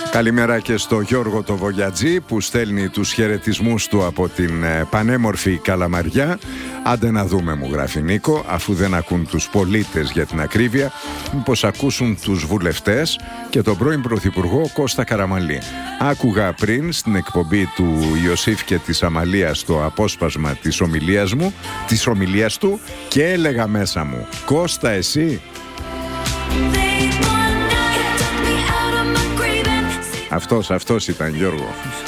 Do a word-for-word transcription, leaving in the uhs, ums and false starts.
Καλημέρα και στο Γιώργο το Βογιατζή που στέλνει τους χαιρετισμούς του από την πανέμορφη Καλαμαριά. Άντε να δούμε, μου γράφει Νίκο, αφού δεν ακούν τους πολίτες για την ακρίβεια, μήπως ακούσουν τους βουλευτές και τον πρώην Πρωθυπουργό Κώστα Καραμανλή. Άκουγα πριν στην εκπομπή του Ιωσήφ και της Αμαλίας το απόσπασμα της ομιλίας μου, της ομιλίας του, και έλεγα μέσα μου, Κώστα εσύ. Αυτός, αυτός ήταν, Γιώργο.